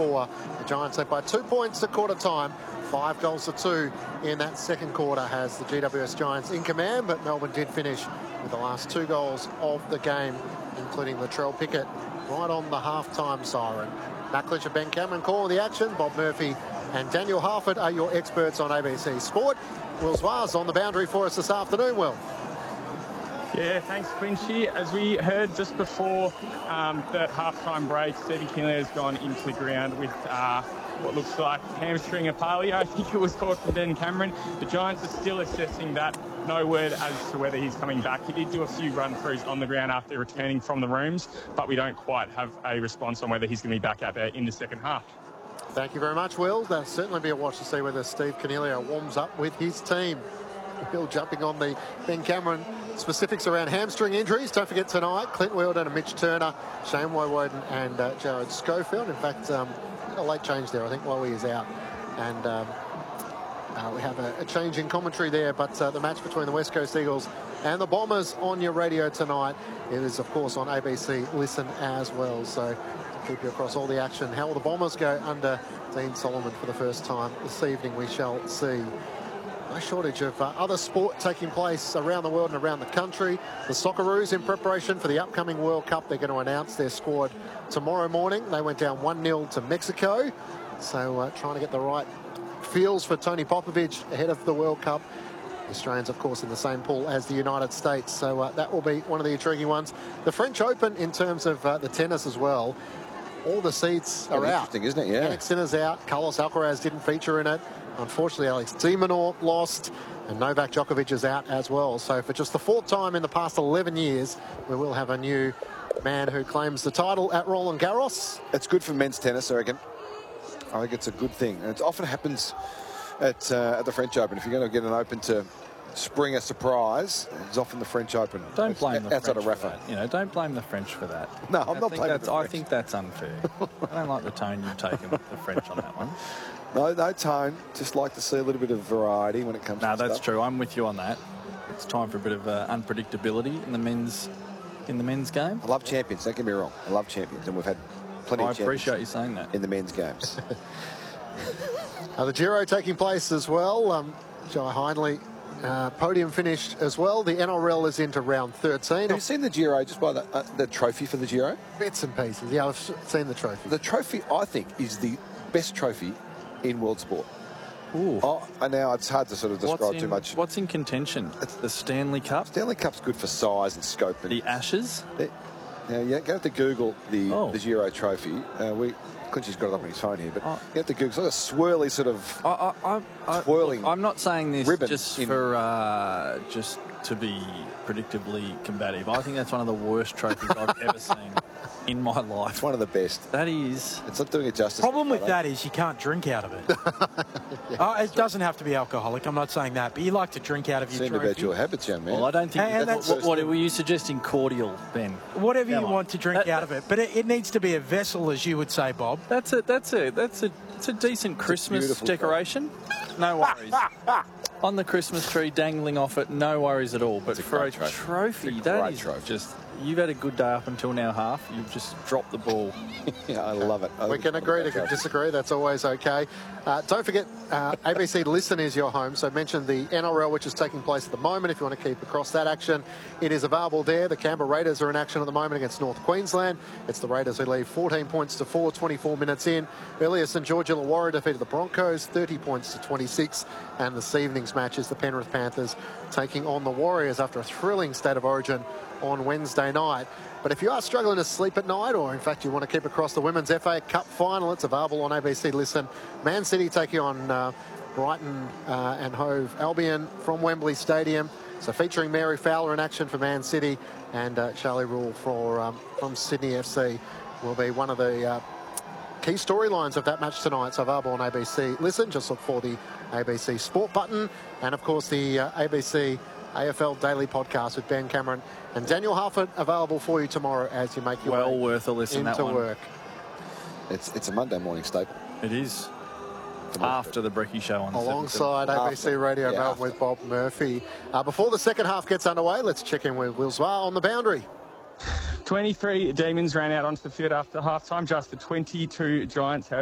24. The Giants led by 2 points at quarter time. 5 goals to 2 in that second quarter has the GWS Giants in command, but Melbourne did finish with the last 2 goals of the game, including Latrell Pickett right on the half-time siren. Matt Clich and Ben Cameron call the action. Bob Murphy and Daniel Harford are your experts on ABC Sport. Will Zwaz on the boundary for us this afternoon, Will. Yeah, thanks, Quincy. As we heard just before that half-time break, Stephen Kinley has gone into the ground with what looks like hamstring apallia, I think it was called for Ben Cameron. The Giants are still assessing that. No word as to whether he's coming back. He did do a few run-throughs on the ground after returning from the rooms, but we don't quite have a response on whether he's going to be back out there in the second half. Thank you very much, Will. There'll certainly be a watch to see whether Steve Coniglio warms up with his team. Bill jumping on the Ben Cameron specifics around hamstring injuries. Don't forget tonight, Clint Wheeldon and Mitch Turner, Shane Woewodin and Jared Schofield. In fact, a late change there. I think Wowie is out. And we have a change in commentary there. But the match between the West Coast Eagles and the Bombers on your radio tonight. It is, of course, on ABC Listen as well. So keep you across all the action. How will the Bombers go under Dean Solomon for the first time this evening? We shall see. No shortage of other sport taking place around the world and around the country. The Socceroos in preparation for the upcoming World Cup. They're going to announce their squad tomorrow morning. They went down 1-0 to Mexico. So trying to get the right feels for Tony Popovich ahead of the World Cup. The Australians, of course, in the same pool as the United States. So that will be one of the intriguing ones. The French Open in terms of the tennis as well. All the seeds are out. Interesting, isn't it? Yeah. Jannik Sinner's out. Carlos Alcaraz didn't feature in it. Unfortunately, Alex de Minaur lost, and Novak Djokovic is out as well. So for just the 4th time in the past 11 years, we will have a new man who claims the title at Roland Garros. It's good for men's tennis, I reckon. I think it's a good thing. And it often happens at the French Open. If you're going to get an Open to spring a surprise, it's often the French Open. Don't blame the French outside of Rafa. for that. You know, don't blame the French for that. No, I'm not blaming the French. I think that's unfair. I don't like the tone you've taken with the French on that one. No tone. Just like to see a little bit of variety when it comes to No, that's stuff. true. I'm with you on that. It's time for a bit of unpredictability in the men's game. I love champions. Don't get me wrong. I love champions, and we've had plenty of champions. I appreciate you saying that. In the men's games. The Giro taking place as well. Jai Hindley podium finished as well. The NRL is into round 13. Have you seen the Giro, just by the trophy for the Giro? Bits and pieces. Yeah, I've seen the trophy. The trophy, I think, is the best trophy in world sport. Ooh. Oh, and now it's hard to sort of describe too much. What's in contention? It's the Stanley Cup. Stanley Cup's good for size and scope. And the Ashes. Now you have to Google the Giro trophy. Clinchy's got it up on his phone here, but you have to Google. It's like a swirly sort of twirling. I'm not saying this just for just to be predictably combative. I think that's one of the worst trophies I've ever seen in my life. It's one of the best. That is. It's not doing it justice. Problem with that is you can't drink out of it. It doesn't have to be alcoholic. I'm not saying that, but you like to drink out of your trophy. About your habits, young man. Well, I don't think what were you suggesting? Cordial, Ben? Whatever you want to drink out of it, but it needs to be a vessel, as you would say, Bob. It's a decent Christmas decoration. No worries. On the Christmas tree, dangling off it, no worries at all. But for a trophy, that is just... You've had a good day up until now, half. You've just dropped the ball. Yeah, I love it. We can agree to disagree. That's always okay. Don't forget, ABC Listen is your home. So mention the NRL, which is taking place at the moment. If you want to keep across that action, it is available there. The Canberra Raiders are in action at the moment against North Queensland. It's the Raiders who lead 14 points to 4, 24 minutes in. Earlier, St George Illawarra defeated the Broncos, 30 points to 26. And this evening's match is the Penrith Panthers taking on the Warriors after a thrilling State of Origin on Wednesday night. But if you are struggling to sleep at night, or in fact you want to keep across the Women's FA Cup final, it's available on ABC Listen. Man City taking on Brighton and Hove Albion from Wembley Stadium. So featuring Mary Fowler in action for Man City, and Charlie Rule from Sydney FC will be one of the key storylines of that match tonight. So available on ABC Listen. Just look for the ABC Sport button, and of course the ABC AFL Daily Podcast with Ben Cameron and Daniel Harford available for you tomorrow as you make your way worth a listen into that one. work. It's a Monday morning staple. It is. After the Brecky Show on alongside ABC Radio Melbourne with Bob Murphy. Before the second half gets underway, let's check in with Will Zwar on the boundary. 23 Demons ran out onto the field after half-time, just the 22 Giants.